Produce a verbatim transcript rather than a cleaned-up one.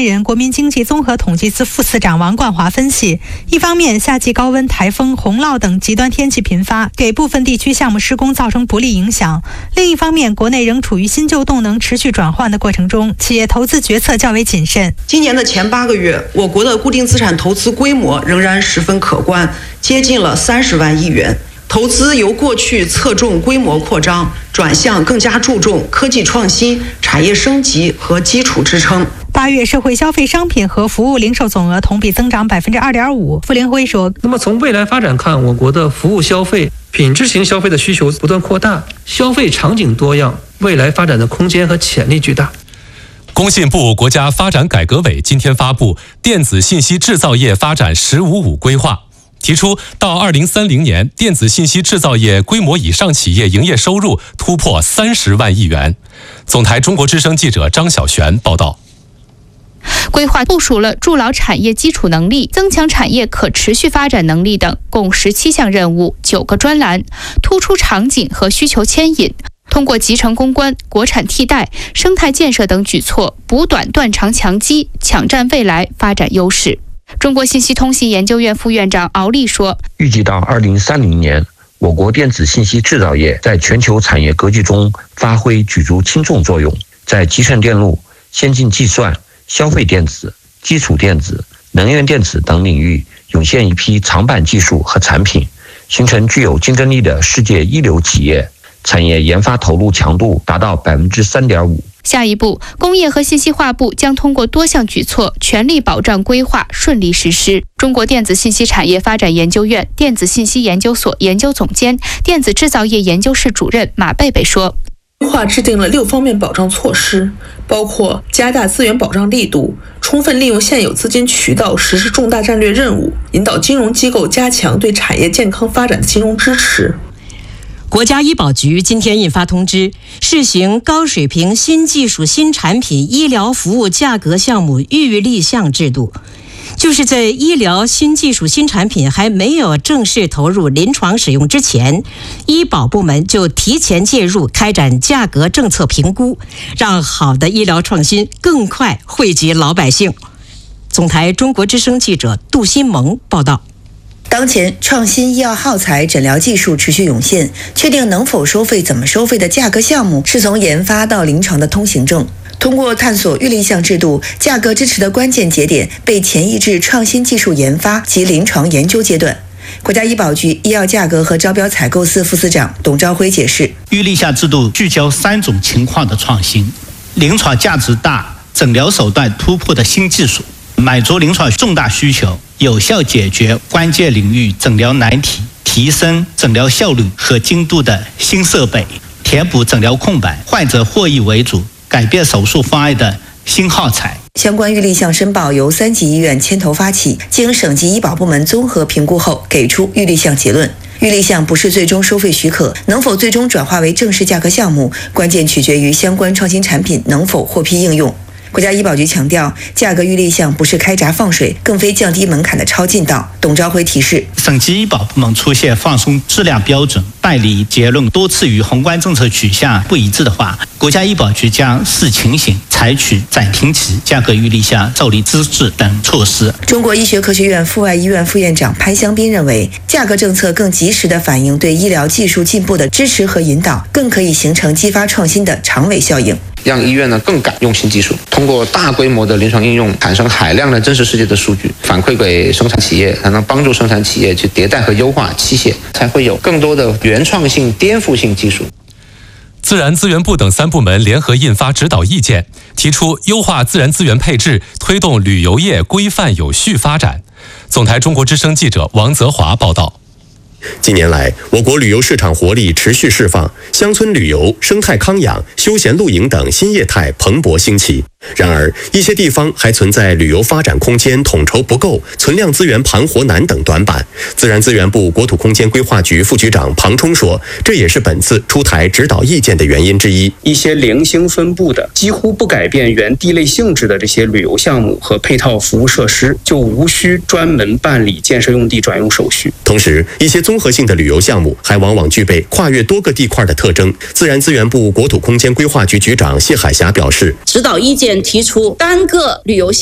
言人、国民经济综合统计司副司长王冠华分析，一方面，夏季高温、台风、洪涝等极端天气频发，给部分地区项目施工造成不利影响；另一方面，国内仍处于新旧动能持续转换的过程中，企业投资决策较为谨慎。 今年的前八个月，我国的固定资产投资规模仍然十分可观，接近了三十万亿元。投资由过去侧重规模扩张，转向更加注重科技创新、产业升级和基础支撑。 八月社会消费商品和服务零售总额同比增长百分之二点五。傅林辉说：“ 那么从未来发展看，我国的服务消费、品质型消费的需求不断扩大，消费场景多样，未来发展的空间和潜力巨大。” 工信部国家发展改革委今天发布《电子信息制造业发展“十五五”规划》。提出，到二零三零年，电子信息制造业规模以上企业营业收入突破三十万亿元。总台中国之声记者张小璇报道。 规划部署了筑牢产业基础能力、增强产业可持续发展能力等共十七项任务、九个专栏，突出场景和需求牵引。通过集成攻关、国产替代、生态建设等举措，补短断长强基，抢占未来发展优势。中国信息通信研究院副院长敖立说：“ 预计到二零三零年，我国电子信息制造业在全球产业格局中发挥举足轻重作用，在集成电路、先进计算、消费电子、基础电子、能源电子等领域涌现一批长板技术和产品，形成具有竞争力的世界一流企业，产业研发投入强度达到百分之三点五。” 下一步，工业和信息化部将通过多项举措，全力保障规划顺利实施。中国电子信息产业发展研究院电子信息研究所研究总监、电子制造业研究室主任马贝贝说：“ 规划制定了六方面保障措施，包括加大资源保障力度，充分利用现有资金渠道实施重大战略任务，引导金融机构加强对产业健康发展的金融支持。” 国家医保局今天印发通知，试行高水平新技术新产品医疗服务价格项目预立项制度，就是在医疗新技术新产品还没有正式投入临床使用之前，医保部门就提前介入开展价格政策评估，让好的医疗创新更快惠及老百姓。总台中国之声记者杜新萌报道。 当前，创新医药耗材诊疗技术持续涌现，确定能否收费、怎么收费的价格项目是从研发到临床的通行证。通过探索预立项制度，价格支持的关键节点被前移至创新技术研发及临床研究阶段。国家医保局医药价格和招标采购司副司长董朝辉解释， 预立项制度聚焦三种情况的创新：临床价值大、诊疗手段突破的新技术，满足临床重大需求，有效解决关键领域诊疗难题，提升诊疗效率和精度的新设备，填补诊疗空白，患者获益为主，改变手术方案的新耗材。 相关预立项申报由三级医院牵头发起，经省级医保部门综合评估后，给出预立项结论。预立项不是最终收费许可，能否最终转化为正式价格项目，关键取决于相关创新产品能否获批应用。国家医保局强调，价格预立项不是开闸放水，更非降低门槛的超近道。董朝辉提示， 省级医保部门出现放松质量标准、办理结论多次与宏观政策取向不一致的话，国家医保局将视情形采取暂停期价格预立项受理资质等措施。 中国医学科学院附外医院副院长潘香斌认为，价格政策更及时地反映对医疗技术进步的支持和引导，更可以形成激发创新的长尾效应。 让医院呢更敢用新技术，通过大规模的临床应用，产生海量的真实世界的数据，反馈给生产企业，才能帮助生产企业去迭代和优化器械，才会有更多的原创性、颠覆性技术。 自然资源部等三部门联合印发指导意见，提出优化自然资源配置，推动旅游业规范有序发展。总台中国之声记者王泽华报道。 近年来，我国旅游市场活力持续释放，乡村旅游、生态康养、休闲露营等新业态蓬勃兴起。然而，一些地方还存在旅游发展空间统筹不够、存量资源盘活难等短板。自然资源部国土空间规划局副局长庞冲说，这也是本次出台指导意见的原因之一。 一些零星分布的、几乎不改变原地类性质的这些旅游项目和配套服务设施，就无需专门办理建设用地转用手续。 同时，一些综合性的旅游项目还往往具备跨越多个地块的特征。自然资源部国土空间规划局局长谢海霞表示， 指导意见提出单个旅游